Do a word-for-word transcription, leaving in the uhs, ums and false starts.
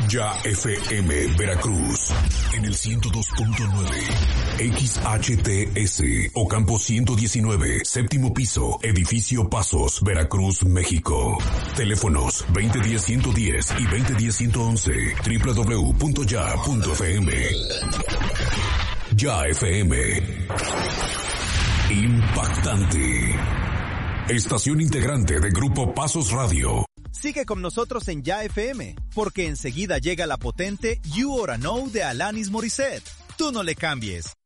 Ya F M Veracruz en el ciento dos punto nueve, X H T S Ocampo ciento diecinueve, séptimo piso, edificio Pasos, Veracruz, México. Teléfonos veinte diez ciento diez y veinte diez ciento once, doble u doble u doble u punto ya punto f m. Ya F M. Impactante. Estación integrante de Grupo Pasos Radio. Sigue con nosotros en Ya F M, porque enseguida llega la potente You Oughta Know de Alanis Morissette. Tú no le cambies.